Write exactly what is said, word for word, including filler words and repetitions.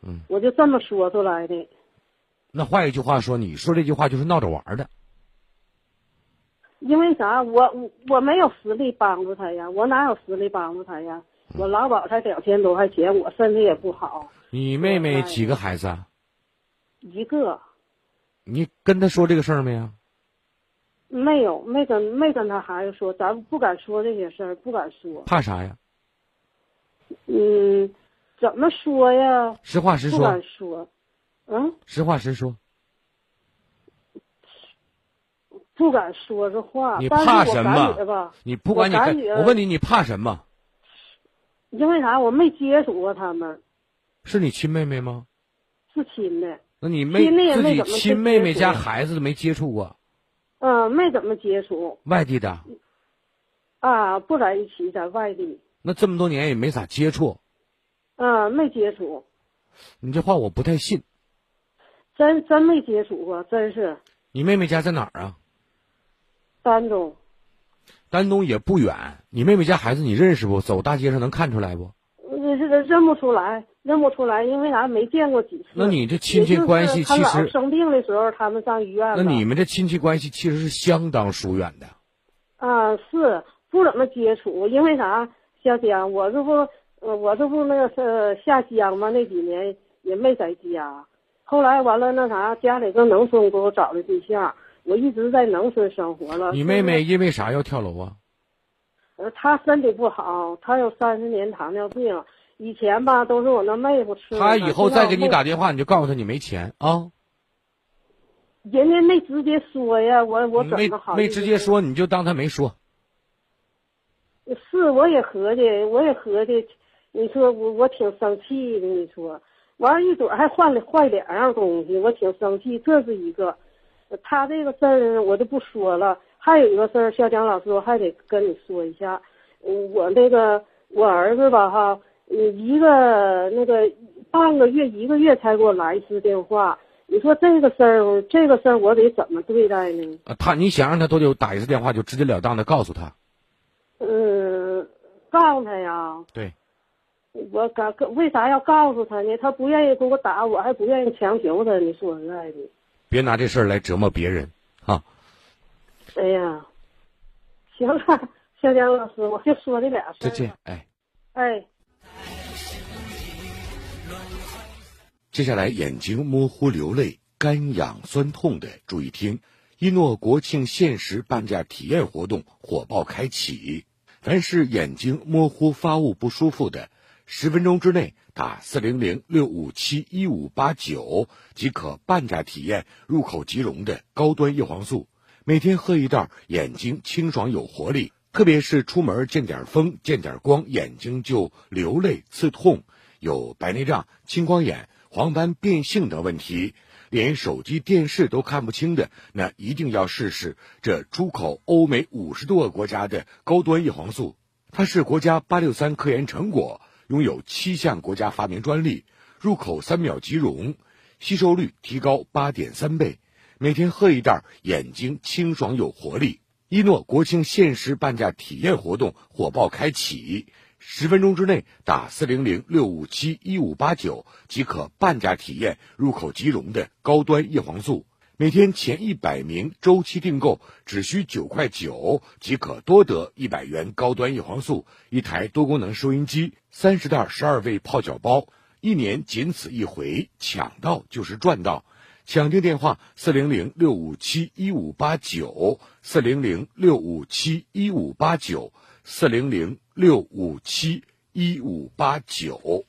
嗯， 我就这么说出来的。 那换一句话说，你说这句话就是闹着玩的。 因为啥？我我我没有实力帮助他呀，我哪有实力帮助他呀？我劳保才两千多块钱，我身体也不好。 你妹妹几个孩子啊？ 一个。 你跟他说这个事儿没有？ 没有，没跟没跟他孩子说，咱不敢说这些事儿，不敢说。 怕啥呀？ 嗯，怎么说呀？ 实话实说。 不敢说。嗯。 实话实说。 不敢说这话。 你怕什么？ 吧你不管你我我问你，你怕什么？ 因为啥？我没接触过他们。 是你亲妹妹吗？ 是亲的。 那你妹自己亲妹妹家孩子都没接触过？ 嗯，没怎么接触。 外地的？ 啊，不在一起，在外地。 那这么多年也没咋接触。 嗯，没接触。 你这话我不太信。 真真没接触过，真是。 你妹妹家在哪儿啊？ 丹东。 丹东也不远。你妹妹家孩子你认识不？走大街上能看出来不？ 认认不出来，认不出来，因为啥？没见过几次。 那你这亲戚关系其实生病的时候，他们上医院了。 那你们这亲戚关系其实是相当疏远的。 啊，是不怎么接触，因为啥？小江，我这不，呃，我这不那个是下乡嘛，那几年也没在家。后来完了那啥，家里个农村给我找的对象，我一直在农村生活了。 你妹妹因为啥要跳楼啊？ 呃，她身体不好，她有三十年糖尿病。以前吧，都是我那妹夫吃的。 他以后再给你打电话，你就告诉他你没钱啊。 人家没直接说呀，我我怎么好？ 没没直接说，你就当他没说。 是，我也合计，我也合计，你说我我挺生气的，你说，完了一会儿还换了换两样东西，我挺生气。这是一个，他这个事儿我就不说了。还有一个事儿，小蒋老师，我还得跟你说一下，我那个我儿子吧哈。嗯，一个那个半个月一个月才给我来一次电话，你说这个事儿，这个事儿我得怎么对待呢？ 啊，他你想让他多久打一次电话，就直截了当的告诉他。 嗯，告诉他呀。 对。 我敢为啥要告诉他呢？他不愿意给我打，我还不愿意强求他。你说实在的。 别拿这事儿来折磨别人啊！ 哎呀，行了，小江老师，我就说这俩事儿。 再见，哎。 哎。 接下来眼睛模糊流泪干痒酸痛的注意听，一诺国庆限时半价体验活动火爆开启，凡是眼睛模糊发物不舒服的，十分钟之内打四零零六五七一五八九即可半价体验入口即溶的高端叶黄素，每天喝一袋，眼睛清爽有活力，特别是出门见点风见点光眼睛就流泪刺痛，有白内障青光眼黄斑变性等问题，连手机电视都看不清的，那一定要试试这出口欧美五十多个国家的高端叶黄素。它是国家八六三科研成果，拥有七项国家发明专利，入口三秒即溶，吸收率提高八点三倍，每天喝一袋，眼睛清爽有活力。一诺国庆限时半价体验活动火爆开启，十分钟之内打四零零六五七一五八九即可半价体验入口即溶的高端叶黄素，每天前一百名周期订购只需九块九即可多得一百元高端叶黄素，一台多功能收音机，三十袋十二味泡脚包，一年仅此一回，抢到就是赚到。抢订电话四零零六五七一五八九四零零六五七一五八九四零零六五七一五八九。